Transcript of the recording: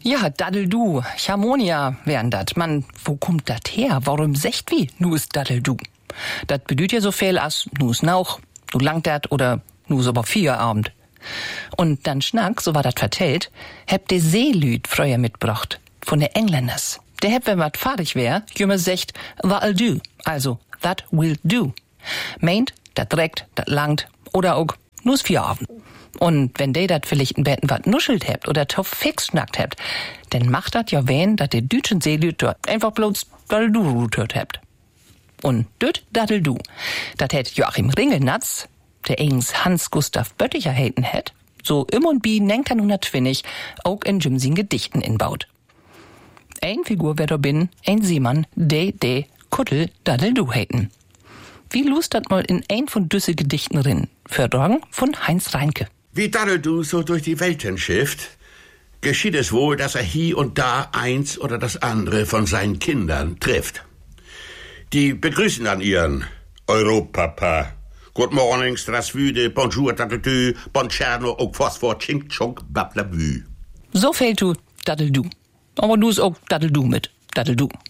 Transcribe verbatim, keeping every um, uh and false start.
Ja, Daddeldu, Charmonia wären dat. Man, wo kommt dat her? Warum secht wie? Nu is Daddeldu. Dat bedüht ja so viel as nu is nauch, nu langt dat oder nu is aber Feierabend. Und dann Schnack, so war dat vertellt, heb de Seelüd früher mitbracht, von de Engländers. Der heb, wenn wat fahrig wär, jümmer secht, wa'll do, also, that will do. Meint, dat dreckt, dat langt, oder auch, nu is Feierabend. Und wenn de dat vielleicht in Betten wat nuschelt hebt oder toff fix schnackt hebt, dann macht dat ja wen, dat de dütschen Seelüd dort einfach bloß Daddeldu hört hebt. Und düt Daddeldu, dat hätt Joachim Ringelnatz, der eigens Hans Gustav Bötticher heiten hätt, so im und bi neunzehnhundertzwanzig auch in Jimsin Gedichten inbaut. Ein Figur wer da bin, ein Seemann, de de Kuttel Daddeldu heiten. Wie lust dat mal in ein von düsse Gedichten rin, Förderung von Heinz Reinke. Wie Daddeldu so durch die Welten schifft, geschieht es wohl, dass er hier und da eins oder das andere von seinen Kindern trifft. Die begrüßen dann ihren Europapa. Good morning, strasvüde, bonjour, Daddeldu, buongiorno, auch Phosphor, chink, chunk, bablabü. So fehlt du Daddeldu. Aber du ist auch Daddeldu mit Daddeldu.